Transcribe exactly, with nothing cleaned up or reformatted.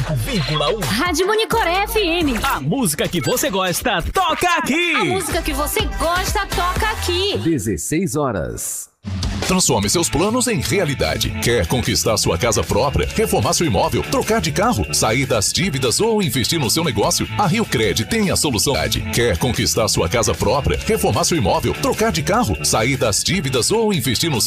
vírgula um. Rádio Monicoré F M. A música que você gosta, toca aqui. A música que você gosta, toca aqui. dezesseis horas. Transforme seus planos em realidade. Quer conquistar sua casa própria, reformar seu imóvel, trocar de carro, sair das dívidas ou investir no seu negócio? A Rio Cred tem a solução. Quer conquistar sua casa própria, reformar seu imóvel, trocar de carro, sair das dívidas ou investir no seu